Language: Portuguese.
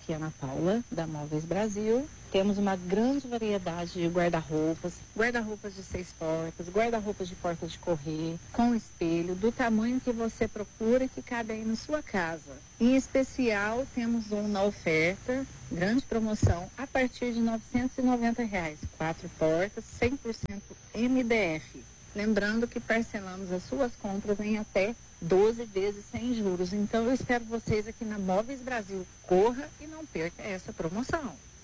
aqui é Ana Paula, da Móveis Brasil. Temos uma grande variedade de guarda-roupas de 6 portas, guarda-roupas de porta de correr, com espelho, do tamanho que você procura e que cabe aí na sua casa. Em especial, temos um na oferta, grande promoção, a partir de R$ 990. 4 portas, 100% MDF. Lembrando que parcelamos as suas compras em até 12 vezes sem juros. Então, eu espero vocês aqui na Móveis Brasil. Corra e não perca essa promoção.